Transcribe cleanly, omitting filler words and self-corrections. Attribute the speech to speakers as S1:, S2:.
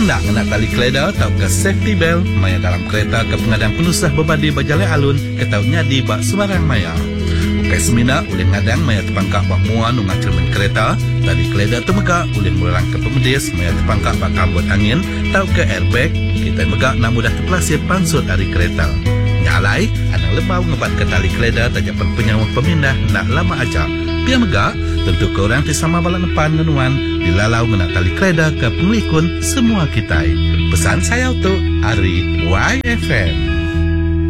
S1: nak tali keleda atau ke safety belt maya dalam kereta ke pengadang penusah berbadi berjalan alun ke tau nyadi bak sembarang maya. Ukai semina ulih ngadang maya terpangkak bak muan nunga cermin kereta, tali keleda temegak ulih melarang ke pemedis maya terpangkak bak kambut angin tau ke airbag, kita megak nak mudah terpelasir pansut dari kereta. Nyalai, anang lebau ngebat ke tali keleda tajapan penyawa pemindah nak lama aja. Pia megak, tentu korang tisama balang depan ngenuan dilalau ngena tali keleda ke pengikun semua kita. Pesan saya untuk Ari YFM.